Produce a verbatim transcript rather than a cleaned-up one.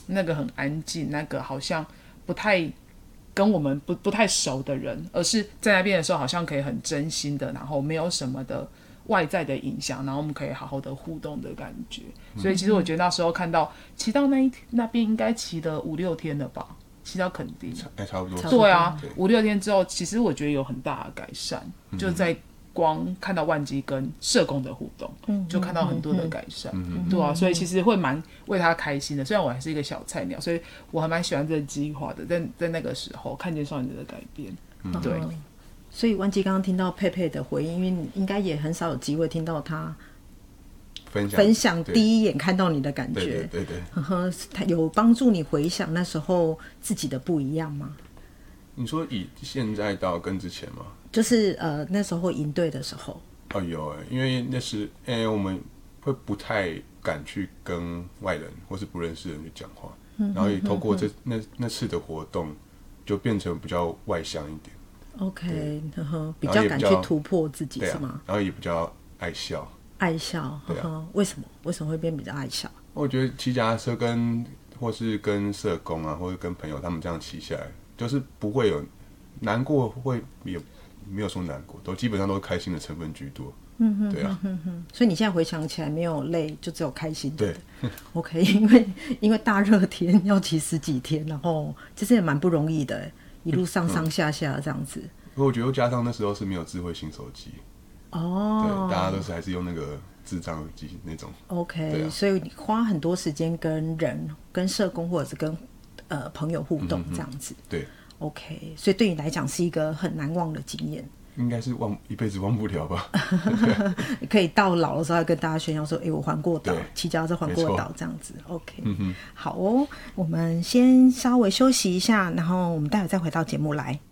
那个很安静，那个好像不太跟我们不不太熟的人，而是在那边的时候好像可以很真心的，然后没有什么的外在的影响，然后我们可以好好的互动的感觉。所以其实我觉得那时候看到骑到那一那边应该骑了五六天了吧，骑到垦丁， 哎，差不多。 对啊，五六天之后，其实我觉得有很大的改善，嗯、就在光看到万基跟社工的互动，嗯、就看到很多的改善，嗯、对啊，所以其实会蛮为他开心的。虽然我还是一个小菜鸟，所以我还蛮喜欢这个计划的。在在那个时候看见少年的改变，嗯、对。 所以万基刚刚听到佩佩的回应，因为你应该也很少有机会听到他分享分享第一眼看到你的感觉， 对对对对， 呵呵，他有帮助你回想那时候自己的不一样吗？ 你说以现在到跟之前吗？ 就是呃那时候营队的时候。 哦有哎，因为那时哎、欸、我们会不太敢去跟外人或是不认识的人去讲话，嗯、然后也透过这、嗯、那那次的活动，就变成比较外向一点。 OK， 呵呵，比较敢去突破自己是吗？ 然后也比较爱笑。 爱笑，呵呵，啊、为什么？为什么会变比较爱笑？ 我觉得骑脚踏车跟或是跟社工啊，或者跟朋友他们这样骑下来，就是不会有难过，会也没有说难过，都基本上都是开心的成分居多。嗯哼，对啊。 嗯哼，所以你现在回想起来没有累，就只有开心的。 对。 OK， 因为因为大热天要骑十几天，然后其实也蛮不容易的，一路上上下下这样子。 嗯、我觉得加上那时候是没有智慧型手机。哦，对，大家都是还是用那个智障耳机那种。 OK，、啊、所以你花很多时间跟人、跟社工或者是跟呃朋友互动这样子。嗯、 对 ，OK， 所以对你来讲是一个很难忘的经验。 应该是忘一辈子忘不了吧？ 可以到老的时候还跟大家炫耀说：“哎、欸，我环过岛，骑脚踏车环过岛这样子。” OK，、嗯、好哦，我们先稍微休息一下，然后我们待会再回到节目来。